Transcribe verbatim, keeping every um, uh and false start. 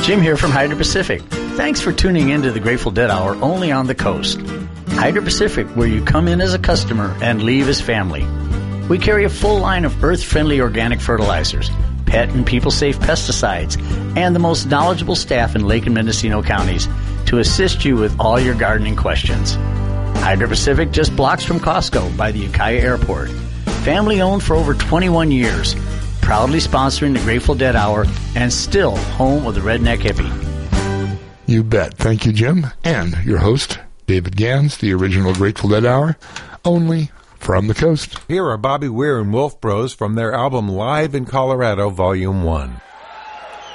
Jim here from Hydro Pacific. Thanks for tuning in to the Grateful Dead Hour only on the coast. Hydro Pacific, where you come in as a customer and leave as family. We carry a full line of earth-friendly organic fertilizers, pet and people-safe pesticides, and the most knowledgeable staff in Lake and Mendocino counties to assist you with all your gardening questions. Hydro Pacific just blocks from Costco by the Ukiah Airport. Family-owned for over twenty-one years. Proudly sponsoring the Grateful Dead Hour and still home of the Redneck Hippie. You bet. Thank you, Jim. And your host, David Gans, the original Grateful Dead Hour, only from the coast. Here are Bobby Weir and Wolf Bros from their album Live in Colorado, Volume one.